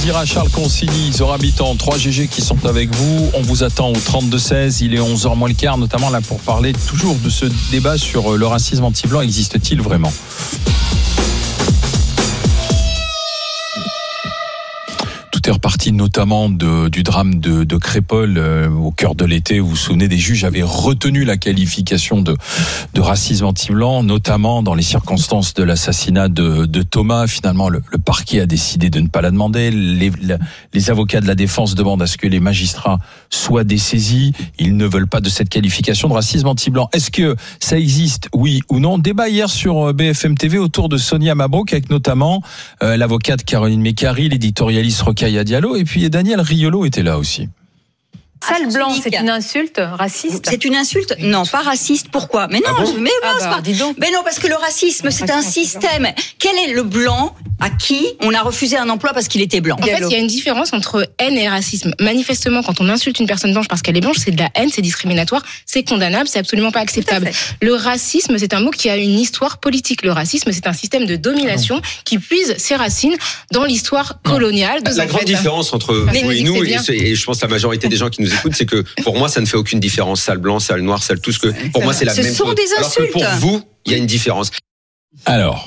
dira Charles Consigny, Zora Bitan, 3 GG qui sont avec vous. On vous attend au 32-16, il est 11h moins le quart, notamment là pour parler toujours de ce débat sur le racisme anti-blanc. Existe-t-il vraiment ? Tout est reparti notamment du drame de Crépol au cœur de l'été. Vous vous souvenez, des juges avaient retenu la qualification de racisme anti-blanc, notamment dans les circonstances de l'assassinat de Thomas. Finalement, le parquet a décidé de ne pas la demander. Les avocats de la défense demandent à ce que les magistrats soient dessaisis. Ils ne veulent pas de cette qualification de racisme anti-blanc. Est-ce que ça existe, oui ou non ? Débat hier sur BFM TV autour de Sonia Mabrouk, avec notamment l'avocate Caroline Mécari, l'éditorialiste Rokhaya Diallo, et puis Daniel Riolo était là aussi. Sale blanc, c'est une insulte raciste ? C'est une insulte ? Non, pas raciste. Pourquoi ? Mais non, dis donc. Mais non, parce que le racisme, c'est un système. Quel est le blanc à qui on a refusé un emploi parce qu'il était blanc ? En fait, il y a une différence entre haine et racisme. Manifestement, quand on insulte une personne blanche parce qu'elle est blanche, c'est de la haine, c'est discriminatoire, c'est condamnable, c'est absolument pas acceptable. Le racisme, c'est un mot qui a une histoire politique. Le racisme, c'est un système de domination qui puise ses racines dans l'histoire coloniale. La grande différence entre vous et nous, et je pense la majorité des gens qui nous écoutent, c'est que pour moi, ça ne fait aucune différence. Sale blanc, sale noir, sale tout ce que... Pour moi, c'est la même chose. Ce sont des insultes. Alors que pour vous, il y a une différence. Alors,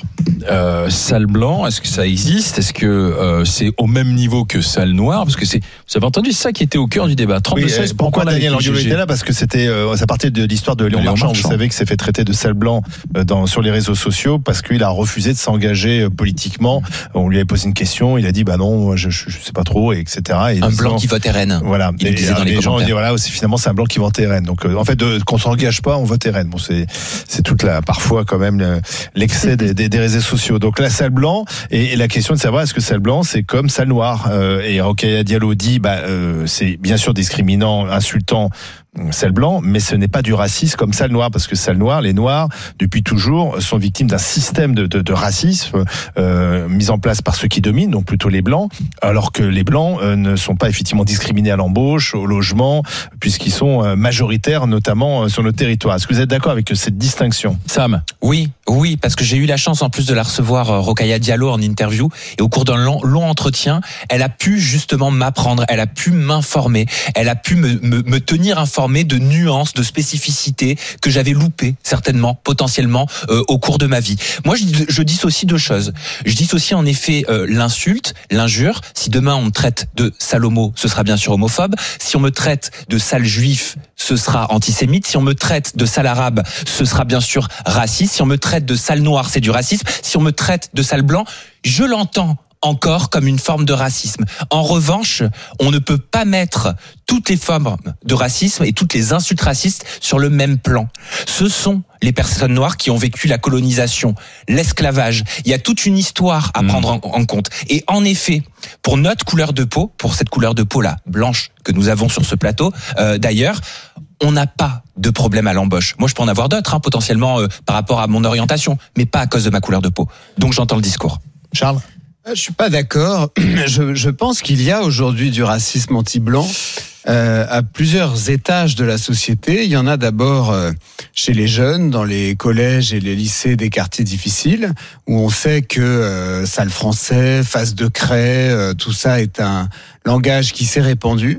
sale blanc, est-ce que ça existe ? Est-ce que c'est au même niveau que sale noir ? Parce que vous avez entendu, c'est ça qui était au cœur du débat. 32-16, pourquoi Daniel Riolo était là ? Parce que ça partait de l'histoire de Léon Marchand. Vous savez que s'est fait traiter de sale blanc sur les réseaux sociaux parce qu'il a refusé de s'engager politiquement. On lui avait posé une question, il a dit non, je sais pas trop, etc. Et un blanc qui vote RN. Voilà. Il disait dans les gens ont dit finalement c'est un blanc qui vote RN. Donc en fait, qu'on s'engage pas, on vote RN. Bon, c'est toute parfois quand même l'excès des réseaux sociaux. Donc là, sale blanc, et la question de savoir est-ce que sale blanc c'est comme sale noir, et Rokhaya Diallo dit c'est bien sûr discriminant, insultant, sale blanc, mais ce n'est pas du racisme comme sale noir, parce que sale noir, les noirs depuis toujours sont victimes d'un système de racisme mis en place par ceux qui dominent, donc plutôt les blancs, alors que les blancs ne sont pas effectivement discriminés à l'embauche, au logement, puisqu'ils sont majoritaires notamment sur notre territoire. Est-ce que vous êtes d'accord avec cette distinction, Sam ? Oui, parce que j'ai eu la chance en plus de la recevoir, Rokhaya Diallo, en interview, et au cours d'un long entretien, elle a pu justement m'apprendre, elle a pu m'informer, elle a pu me tenir informé de nuances, de spécificités que j'avais loupées certainement, potentiellement au cours de ma vie. Moi, je dissocie deux choses. Je dissocie en effet l'insulte, l'injure. Si demain on me traite de sale homo, ce sera bien sûr homophobe. Si on me traite de sale juif, ce sera antisémite. Si on me traite de sale arabe, ce sera bien sûr raciste. Si on me traite de sale noir, c'est du racisme. Si on me traite de sale blanc, je l'entends encore comme une forme de racisme. En revanche, on ne peut pas mettre toutes les formes de racisme et toutes les insultes racistes sur le même plan. Ce sont les personnes noires qui ont vécu la colonisation, l'esclavage. Il y a toute une histoire à prendre en compte. Et en effet, pour notre couleur de peau, pour cette couleur de peau-là, blanche, que nous avons sur ce plateau, d'ailleurs, on n'a pas de problème à l'embauche. Moi, je peux en avoir d'autres, potentiellement, par rapport à mon orientation, mais pas à cause de ma couleur de peau. Donc, j'entends le discours. Charles ? Je suis pas d'accord. Je pense qu'il y a aujourd'hui du racisme anti-blanc à plusieurs étages de la société. Il y en a d'abord chez les jeunes, dans les collèges et les lycées des quartiers difficiles, où on sait que sale français, face de craie, tout ça est un langage qui s'est répandu.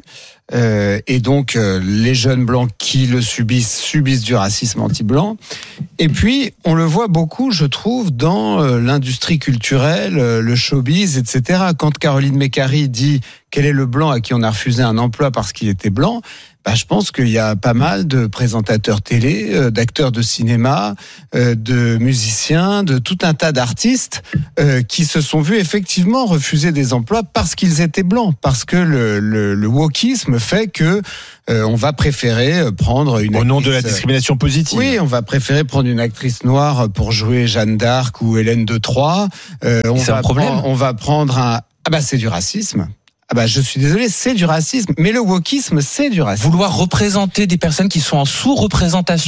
Et donc les jeunes blancs qui le subissent du racisme anti-blanc. Et puis on le voit beaucoup, je trouve, dans l'industrie culturelle, le showbiz, etc. Quand Caroline Mécari dit quel est le blanc à qui on a refusé un emploi parce qu'il était blanc, je pense qu'il y a pas mal de présentateurs télé, d'acteurs de cinéma, de musiciens, de tout un tas d'artistes qui se sont vus effectivement refuser des emplois parce qu'ils étaient blancs, parce que le wokisme fait que on va préférer prendre une au nom de la discrimination positive. Oui, on va préférer prendre une actrice noire pour jouer Jeanne d'Arc ou Hélène de Troyes. On va prendre c'est du racisme. Je suis désolé, c'est du racisme. Mais le wokisme, c'est du racisme. Vouloir représenter des personnes qui sont en sous-représentation ?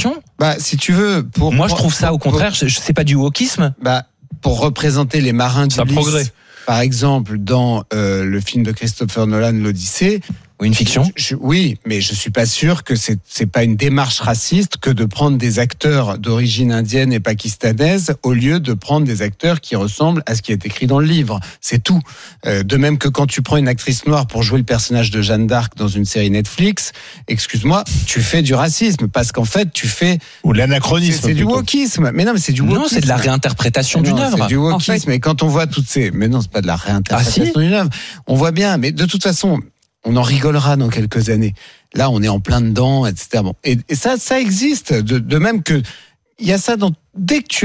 Si tu veux... Moi, je trouve ça, au contraire, c'est pas du wokisme. Pour représenter les marins d'Ulysse, par exemple, dans le film de Christopher Nolan, l'Odyssée, ou une fiction. Oui, mais je suis pas sûr que c'est pas une démarche raciste que de prendre des acteurs d'origine indienne et pakistanaise au lieu de prendre des acteurs qui ressemblent à ce qui est écrit dans le livre. C'est tout. De même que quand tu prends une actrice noire pour jouer le personnage de Jeanne d'Arc dans une série Netflix, excuse-moi, tu fais du racisme parce qu'en fait tu fais ou l'anachronisme. C'est du wokisme. Mais non, mais c'est du wokisme. Non, c'est de la réinterprétation d'une œuvre. C'est du wokisme. En fait, mais quand on voit toutes ces, mais non, c'est pas de la réinterprétation d'une œuvre. On voit bien, mais de toute façon, on en rigolera dans quelques années. Là, on est en plein dedans, etc. Bon, et ça existe. De même que il y a ça dès que tu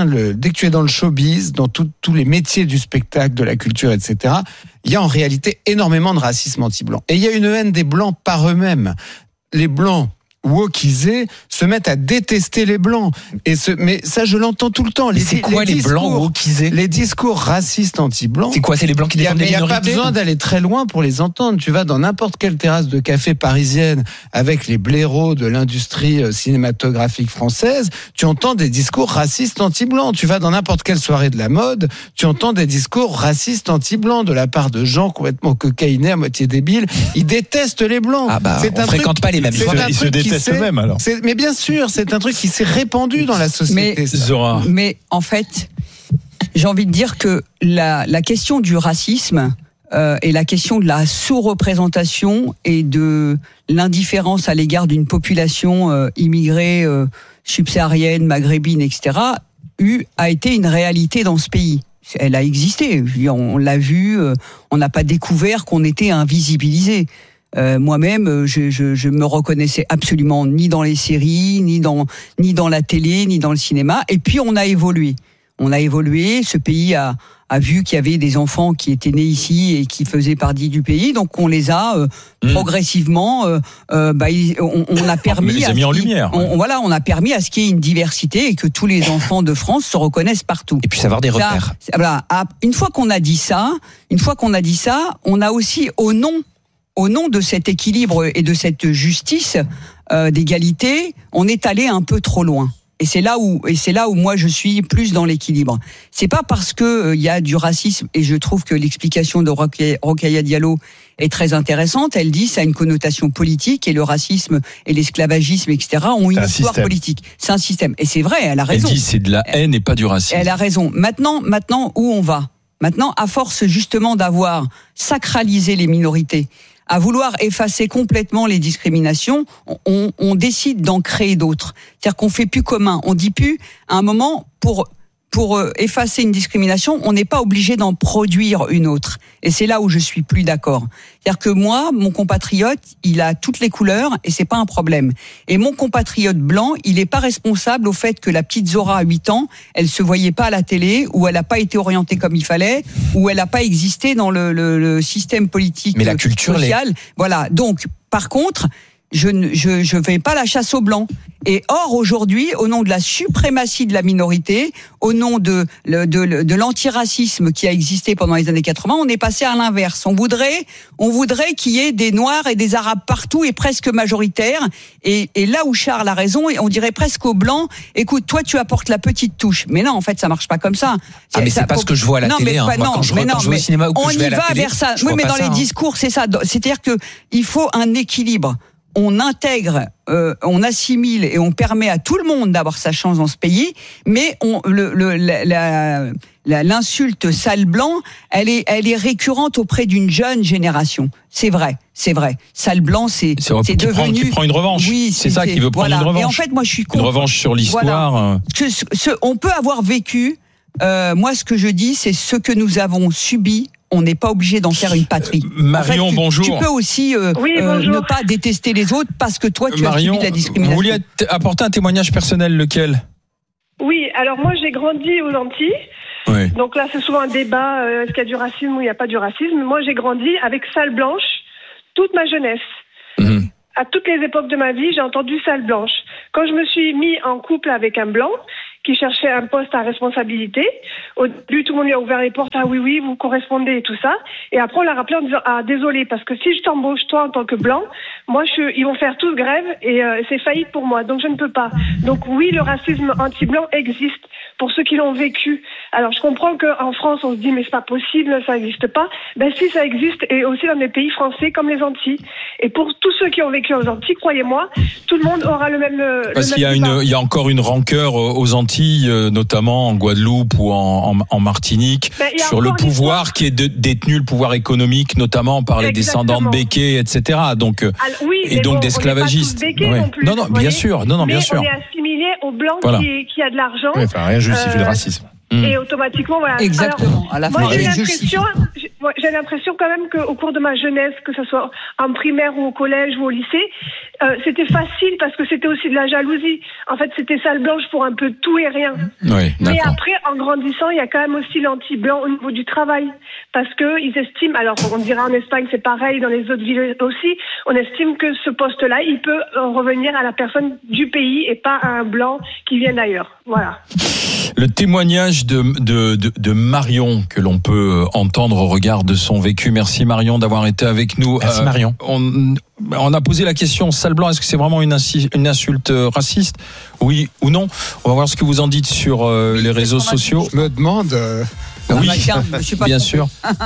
es dans le showbiz, dans tous les métiers du spectacle, de la culture, etc. Il y a en réalité énormément de racisme anti-blanc. Et il y a une haine des blancs par eux-mêmes. Les blancs wokisés se mettent à détester les blancs. Mais ça, je l'entends tout le temps. C'est quoi les blancs wokisés ? Les discours racistes anti-blancs. C'est quoi ? C'est les blancs qui défendent les minorités ? Il n'y a pas besoin d'aller très loin pour les entendre. Tu vas dans n'importe quelle terrasse de café parisienne avec les blaireaux de l'industrie cinématographique française, tu entends des discours racistes anti-blancs. Tu vas dans n'importe quelle soirée de la mode, tu entends des discours racistes anti-blancs de la part de gens complètement cocaïnés, à moitié débiles. Ils détestent les blancs. Ah bah, on fréquente pas les mêmes soirées. Ils se détestent eux-mêmes alors. Mais bien sûr, c'est un truc qui s'est répandu dans la société. Mais en fait, j'ai envie de dire que la question du racisme et la question de la sous-représentation et de l'indifférence à l'égard d'une population immigrée, subsaharienne, maghrébine, etc., a été une réalité dans ce pays. Elle a existé. On l'a vu, on n'a pas découvert qu'on était invisibilisé. Moi-même, je me reconnaissais absolument ni dans les séries, ni dans la télé, ni dans le cinéma. Et puis on a évolué. Ce pays a vu qu'il y avait des enfants qui étaient nés ici et qui faisaient partie du pays. Donc on les a progressivement. On a permis. On les a mis en lumière. On a permis à ce qu'il y ait une diversité et que tous les enfants de France se reconnaissent partout. Et puis savoir des repères. Une fois qu'on a dit ça, on a aussi au nom de cet équilibre et de cette justice d'égalité, on est allé un peu trop loin. Et c'est là où moi je suis plus dans l'équilibre. C'est pas parce que il y a du racisme, et je trouve que l'explication de Rokhaya Diallo est très intéressante. Elle dit ça a une connotation politique et le racisme et l'esclavagisme, etc. ont une histoire politique. C'est un système. Et c'est vrai, elle a raison. Elle dit c'est de la haine et pas du racisme. Elle a raison. Maintenant, où on va ? Maintenant, à force justement d'avoir sacralisé les minorités, à vouloir effacer complètement les discriminations, on décide d'en créer d'autres. C'est-à-dire qu'on fait plus commun. On dit plus, à un moment, pour effacer une discrimination, on n'est pas obligé d'en produire une autre. Et c'est là où je suis plus d'accord. C'est-à-dire que moi, mon compatriote, il a toutes les couleurs et c'est pas un problème. Et mon compatriote blanc, il est pas responsable au fait que la petite Zora à 8 ans, elle se voyait pas à la télé, ou elle a pas été orientée comme il fallait, ou elle a pas existé dans le système politique. Mais la culture social. Voilà. Donc, par contre, je vais pas la chasse aux blancs. Et or, aujourd'hui, au nom de la suprématie de la minorité, au nom de l'antiracisme qui a existé pendant les années 80, on est passé à l'inverse. On voudrait qu'il y ait des Noirs et des Arabes partout et presque majoritaires. Et là où Charles a raison, on dirait presque aux Blancs, écoute, toi tu apportes la petite touche. Mais non, en fait, ça marche pas comme ça. Mais c'est pas ce que je vois à la télé. Quand je vais au cinéma ou que je vais à la télé, vers ça. Oui, mais dans les discours, c'est ça. C'est-à-dire que il faut un équilibre. On intègre, on assimile et on permet à tout le monde d'avoir sa chance dans ce pays, mais l'insulte sale blanc, elle est récurrente auprès d'une jeune génération. C'est vrai. Sale blanc, c'est devenu. Qui prend une revanche. Oui, c'est ça qui veut prendre une revanche. Et en fait, moi, je suis contre. Une revanche sur l'histoire. Voilà. On peut avoir vécu. Moi, ce que je dis, c'est ce que nous avons subi. On n'est pas obligé d'en faire une patrie. Marion, en fait, bonjour. Tu peux aussi ne pas détester les autres parce que toi, tu as subi de la discrimination. Vous vouliez apporter un témoignage personnel, lequel ? Oui, alors moi j'ai grandi aux Antilles. Oui. Donc là, c'est souvent un débat, est-ce qu'il y a du racisme ou il n'y a pas du racisme. Moi, j'ai grandi avec Salle Blanche toute ma jeunesse. Mmh. À toutes les époques de ma vie, j'ai entendu Salle Blanche. Quand je me suis mis en couple avec un blanc, qui cherchait un poste à responsabilité. Au début, tout le monde lui a ouvert les portes. Ah oui, vous correspondez et tout ça. Et après, on l'a rappelé en disant, désolé, parce que si je t'embauche toi en tant que blanc, moi, ils vont faire tous grève et c'est faillite pour moi. Donc, je ne peux pas. Donc, oui, le racisme anti-blanc existe pour ceux qui l'ont vécu. Alors, je comprends qu'en France, on se dit, mais c'est pas possible, ça n'existe pas. Ben, si, ça existe, et aussi dans des pays français comme les Antilles. Et pour tous ceux qui ont vécu aux Antilles, croyez-moi, tout le monde aura le même. Parce qu'il y a encore une rancœur aux Antilles, notamment en Guadeloupe ou en Martinique, sur le pouvoir qui est détenu, le pouvoir économique, notamment par les descendants de Békés, etc. Donc, et donc d'esclavagistes. Non, bien sûr. Non, bien sûr. On est assimilé au blanc qui a de l'argent. Oui, enfin, rien justifie le racisme. Et automatiquement, voilà. Exactement. Alors, moi, j'ai l'impression quand même qu'au cours de ma jeunesse, que ce soit en primaire ou au collège ou au lycée, c'était facile parce que c'était aussi de la jalousie. En fait, c'était salle blanche pour un peu tout et rien. Oui, mais après, en grandissant, il y a quand même aussi l'anti-blanc au niveau du travail. Parce que ils estiment, alors on dirait en Espagne, c'est pareil, dans les autres villes aussi, on estime que ce poste-là, il peut revenir à la personne du pays et pas à un blanc qui vient d'ailleurs. Voilà. Le témoignage de Marion que l'on peut entendre au regard de son vécu. Merci Marion d'avoir été avec nous. Merci Marion. On a posé la question, sale blanc, est-ce que c'est vraiment une insulte raciste? Oui ou non? On va voir ce que vous en dites sur les réseaux sociaux. Je me demande... Oui, bien sûr.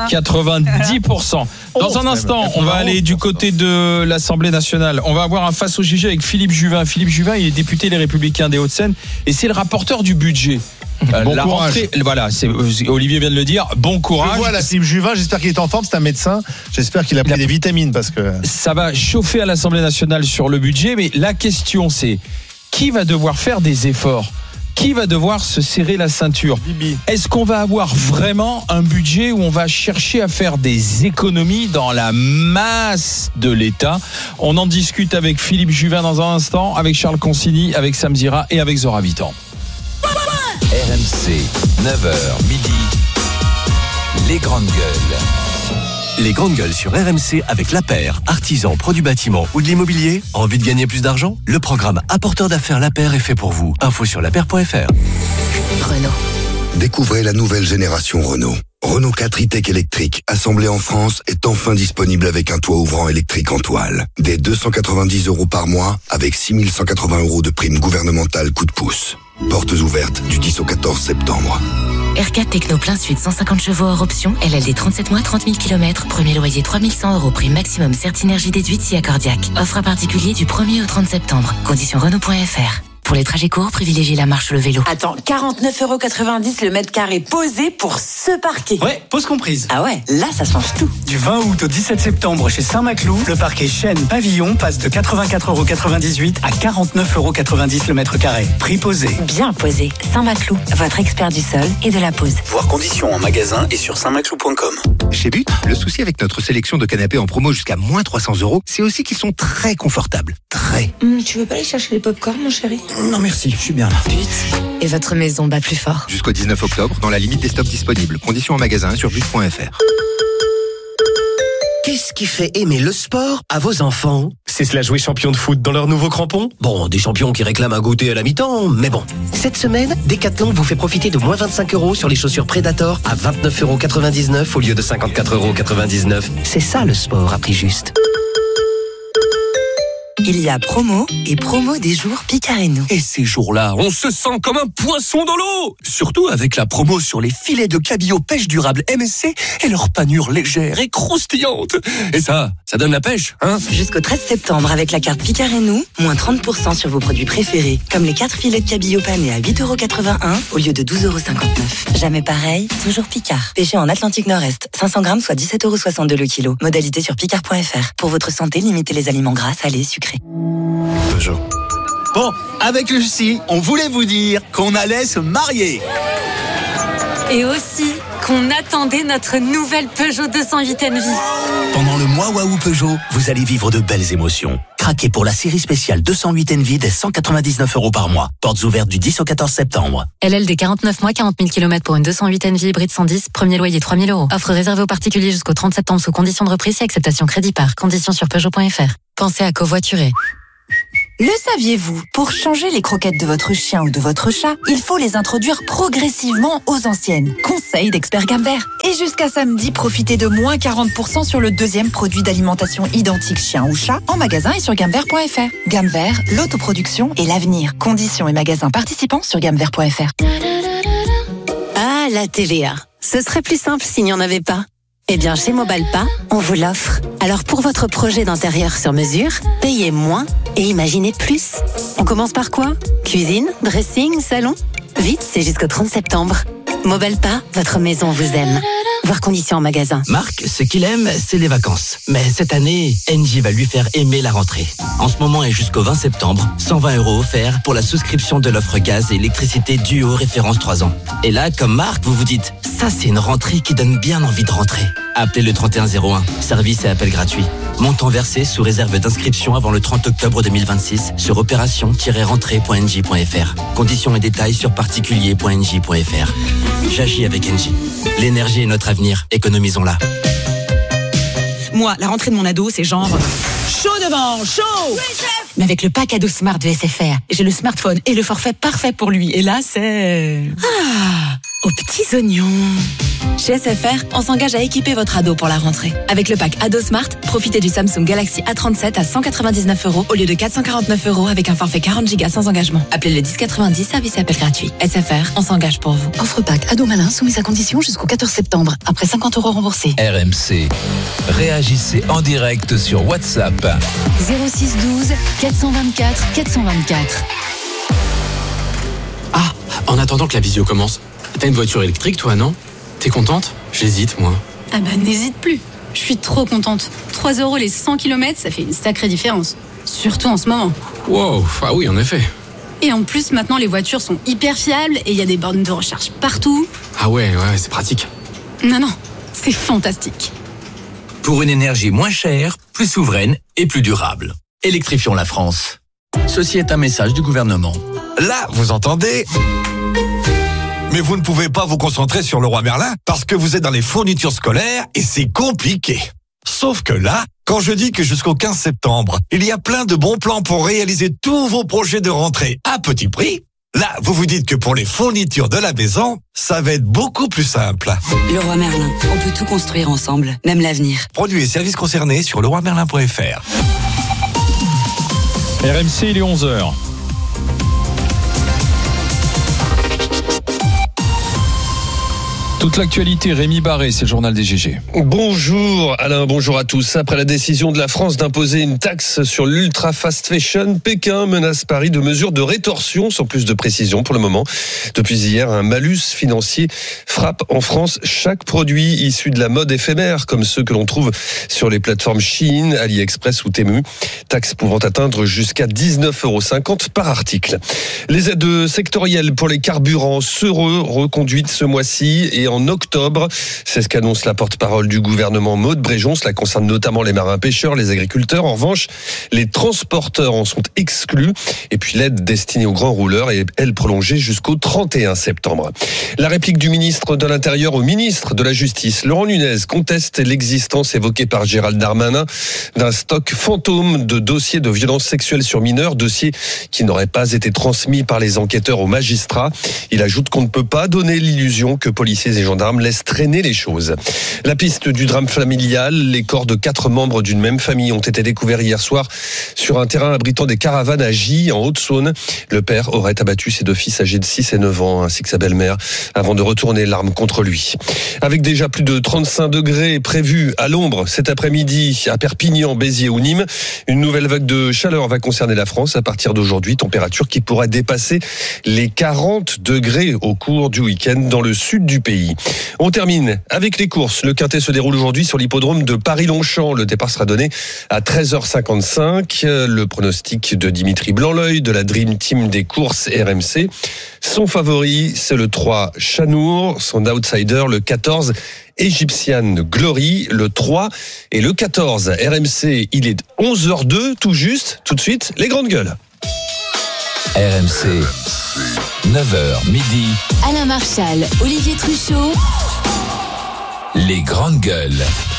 90%. Dans un instant, on va aller du côté de l'Assemblée nationale. On va avoir un face au JG avec Philippe Juvin. Philippe Juvin, il est député Les Républicains des Hauts-de-Seine et c'est le rapporteur du budget. Bon courage. Voilà, Olivier vient de le dire. Bon courage. Voilà, Philippe Juvin, j'espère qu'il est en forme. C'est un médecin. J'espère qu'il a pris des vitamines parce que ça va chauffer à l'Assemblée nationale sur le budget. Mais la question, c'est qui va devoir faire des efforts? Qui va devoir se serrer la ceinture? Est-ce qu'on va avoir vraiment un budget où on va chercher à faire des économies dans la masse de l'État? On en discute avec Philippe Juvin dans un instant, avec Charles Consigny, avec Sam Zira et avec Zora Vitan. RMC, 9h midi, les grandes gueules. Les grandes gueules sur RMC avec La Paire, artisan, produits bâtiment ou de l'immobilier. Envie de gagner plus d'argent? Le programme Apporteur d'affaires La Paire est fait pour vous. Info sur lapaire.fr. Renault. Découvrez la nouvelle génération Renault. Renault 4 e-Tech électrique, assemblé en France, est enfin disponible avec un toit ouvrant électrique en toile. Dès 290 € par mois, avec 6 180 € de prime gouvernementale coup de pouce. Portes ouvertes du 10 au 14 septembre. R4 Techno plein sud, 150 chevaux hors option, LLD 37 mois, 30 000 km, premier loyer 3 100 €, prime maximum, Certinergie déduite si accordiaque. Offre à particulier du 1er au 30 septembre. Conditions Renault.fr. Pour les trajets courts, privilégiez la marche ou le vélo. Attends, 49,90 € le mètre carré posé pour ce parquet. Ouais, pause comprise. Ah ouais, là ça change tout. Du 20 août au 17 septembre chez Saint-Maclou, le parquet Chêne Pavillon passe de 84,98 € à 49,90 € le mètre carré. Prix posé. Bien posé. Saint-Maclou, votre expert du sol et de la pose. Voir conditions en magasin et sur saintmaclou.com. Chez But, le souci avec notre sélection de canapés en promo jusqu'à moins 300 €, c'est aussi qu'ils sont très confortables. Très. Tu veux pas aller chercher les pop-corn, mon chéri? Non merci, je suis bien là. But. Et votre maison bat plus fort. Jusqu'au 19 octobre, dans la limite des stocks disponibles. Conditions en magasin sur but.fr. Qu'est-ce qui fait aimer le sport à vos enfants? C'est cela jouer champion de foot dans leurs nouveaux crampons? Bon, des champions qui réclament un goûter à la mi-temps, mais bon. Cette semaine, Decathlon vous fait profiter de moins 25 € sur les chaussures Predator à 29,99 € au lieu de 54,99 €. C'est ça le sport à prix juste. Il y a promo et promo des jours Picard et nous. Et ces jours-là, on se sent comme un poisson dans l'eau. Surtout avec la promo sur les filets de cabillaud pêche durable MSC et leur panure légère et croustillante. Et ça donne la pêche, hein? Jusqu'au 13 septembre avec la carte Picard et nous, moins 30% sur vos produits préférés, comme les 4 filets de cabillaud panés à 8,81 € au lieu de 12,59 €. Jamais pareil, toujours Picard. Pêché en Atlantique Nord-Est, 500 grammes soit 17,62 € le kilo. Modalité sur picard.fr. Pour votre santé, limitez les aliments gras, salés, sucrés. Peugeot. Bon, avec Lucie, on voulait vous dire qu'on allait se marier. Et aussi qu'on attendait notre nouvelle Peugeot 208 NV. Pendant le mois Waouh Peugeot, vous allez vivre de belles émotions. Craquez pour la série spéciale 208 NV dès 199 € par mois. Portes ouvertes du 10 au 14 septembre. LLD 49 mois, 40 000 km pour une 208 NV hybride 110, premier loyer 3 000 €. Offre réservée aux particuliers jusqu'au 30 septembre sous conditions de reprise et acceptation crédit par. Conditions sur Peugeot.fr. Pensez à covoiturer. Le saviez-vous? Pour changer les croquettes de votre chien ou de votre chat, il faut les introduire progressivement aux anciennes. Conseil d'expert Gamme Vert. Et jusqu'à samedi, profitez de moins 40% sur le deuxième produit d'alimentation identique chien ou chat en magasin et sur gammevert.fr. Gamme Vert, l'autoproduction et l'avenir. Conditions et magasins participants sur gammevert.fr. Ah, la TVA. Ce serait plus simple s'il n'y en avait pas. Eh bien, chez Mobalpa, on vous l'offre. Alors, pour votre projet d'intérieur sur mesure, payez moins et imaginez plus. On commence par quoi? Cuisine, dressing, salon? Vite, c'est jusqu'au 30 septembre. Mobalpa, votre maison vous aime. Voir conditions en magasin. Marc, ce qu'il aime, c'est les vacances. Mais cette année, Engie va lui faire aimer la rentrée. En ce moment et jusqu'au 20 septembre, 120 € offerts pour la souscription de l'offre gaz et électricité Duo référence 3 ans. Et là, comme Marc, vous vous dites, ça c'est une rentrée qui donne bien envie de rentrer. Appelez le 3101, service et appel gratuit. Montant versé sous réserve d'inscription avant le 30 octobre 2026 sur opération-rentrée.engie.fr. Conditions et détails sur particulier.engie.fr. J'agis avec Engie. L'énergie est notre avenir, économisons-la. Moi, la rentrée de mon ado, c'est genre chaud devant, chaud. Oui, chef. Mais avec le pack ado Smart de SFR, j'ai le smartphone et le forfait parfait pour lui. Et là, c'est... aux petits oignons. Chez SFR, on s'engage à équiper votre ado pour la rentrée. Avec le pack Ado Smart, profitez du Samsung Galaxy A37 à 199 € au lieu de 449 € avec un forfait 40 Go sans engagement. Appelez le 1090, service et appel gratuit. SFR, on s'engage pour vous. Offre pack Ado Malin soumise à condition jusqu'au 14 septembre. Après 50 € remboursés. RMC. Réagissez en direct sur WhatsApp. 06 12 424 424. Ah, en attendant que la visio commence, t'as une voiture électrique toi, non? T'es contente? J'hésite, moi. Ah bah n'hésite plus. Je suis trop contente. 3 € les 100 km, ça fait une sacrée différence. Surtout en ce moment. Wow, ah oui, en effet. Et en plus, maintenant, les voitures sont hyper fiables et il y a des bornes de recharge partout. Ah ouais, c'est pratique. Non, c'est fantastique. Pour une énergie moins chère, plus souveraine et plus durable. Électrifions la France. Ceci est un message du gouvernement. Là, vous entendez ? Mais vous ne pouvez pas vous concentrer sur Leroy Merlin parce que vous êtes dans les fournitures scolaires et c'est compliqué. Sauf que là, quand je dis que jusqu'au 15 septembre, il y a plein de bons plans pour réaliser tous vos projets de rentrée à petit prix, là, vous vous dites que pour les fournitures de la maison, ça va être beaucoup plus simple. Leroy Merlin, on peut tout construire ensemble, même l'avenir. Produits et services concernés sur leroymerlin.fr. RMC, il est 11h. Toute l'actualité, Rémi Barré, c'est le journal des GG. Bonjour Alain, bonjour à tous. Après la décision de la France d'imposer une taxe sur l'ultra fast fashion, Pékin menace Paris de mesures de rétorsion, sans plus de précision pour le moment. Depuis hier, un malus financier frappe en France chaque produit issu de la mode éphémère, comme ceux que l'on trouve sur les plateformes Shein, AliExpress ou Temu. Taxe pouvant atteindre jusqu'à 19,50 € par article. Les aides sectorielles pour les carburants seront reconduites ce mois-ci et en octobre. C'est ce qu'annonce la porte-parole du gouvernement Maud Bréjon. Cela concerne notamment les marins-pêcheurs, les agriculteurs. En revanche, les transporteurs en sont exclus. Et puis l'aide destinée aux grands rouleurs est, elle, prolongée jusqu'au 31 septembre. La réplique du ministre de l'Intérieur au ministre de la Justice, Laurent Nunez, conteste l'existence évoquée par Gérald Darmanin d'un stock fantôme de dossiers de violences sexuelles sur mineurs, dossiers qui n'auraient pas été transmis par les enquêteurs aux magistrats. Il ajoute qu'on ne peut pas donner l'illusion que policiers et gendarmes laissent traîner les choses. La piste du drame familial, les corps de 4 membres d'une même famille ont été découverts hier soir sur un terrain abritant des caravanes à Gy, en Haute-Saône. Le père aurait abattu ses 2 fils âgés de 6 et 9 ans, ainsi que sa belle-mère, avant de retourner l'arme contre lui. Avec déjà plus de 35 degrés prévus à l'ombre cet après-midi à Perpignan, Béziers ou Nîmes, une nouvelle vague de chaleur va concerner la France à partir d'aujourd'hui, température qui pourrait dépasser les 40 degrés au cours du week-end dans le sud du pays. On termine avec les courses. Le Quintet se déroule aujourd'hui sur l'hippodrome de Paris-Longchamp. Le départ sera donné à 13h55. Le pronostic de Dimitri Blanc-L'Oeil de la Dream Team des courses RMC. Son favori, c'est le 3 Chanour. Son outsider, le 14 Egyptian Glory, le 3 et le 14 RMC. Il est 11h02 tout juste. Tout de suite, les grandes gueules. RMC, 9h midi. Alain Marchal, Olivier Truchot. Les grandes gueules.